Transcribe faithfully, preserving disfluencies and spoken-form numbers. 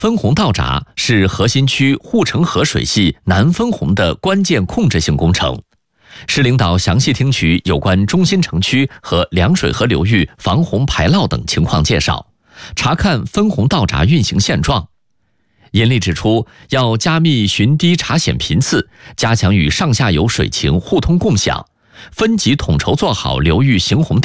分洪倒闸是核心区护城河水系南分洪的关键控制性工程。市领导详细听取有关中心城区和凉水河流域防洪排涝等情况介绍，查看分洪倒闸运行现状。严厉指出，要加密巡堤查险频次，加强与上下游水情互通共享，分级统筹做好流域行洪